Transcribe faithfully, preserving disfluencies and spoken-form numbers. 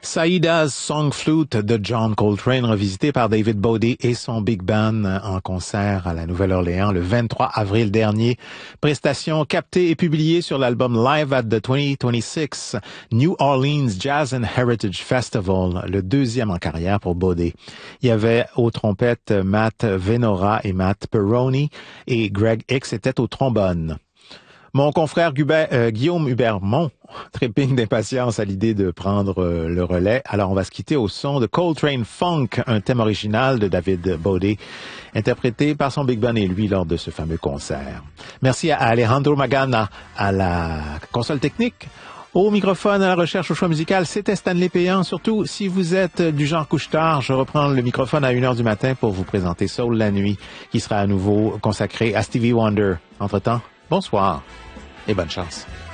Saïda's Song Flute de John Coltrane, revisité par David Bowie et son Big Band en concert à la Nouvelle-Orléans le vingt-trois avril dernier. Prestation captée et publiée sur l'album Live at the vingt vingt-six New Orleans Jazz and Heritage Festival, le deuxième en carrière pour Bowie. Il y avait aux trompettes Matt Venora et Matt Perroni et Greg Hicks était au trombone. Mon confrère Hubert, euh, Guillaume Hubermont trépigne d'impatience à l'idée de prendre euh, le relais. Alors on va se quitter au son de Coltrane Funk, un thème original de David Bowie, interprété par son Big Band et lui lors de ce fameux concert. Merci à Alejandro Magana à la console technique. Au microphone, à la recherche, au choix musical, c'était Stanley Péan. Surtout, si vous êtes du genre couche-tard, je reprends le microphone à une heure du matin pour vous présenter Soul la nuit, qui sera à nouveau consacré à Stevie Wonder. Entre-temps, bonsoir et bonne chance.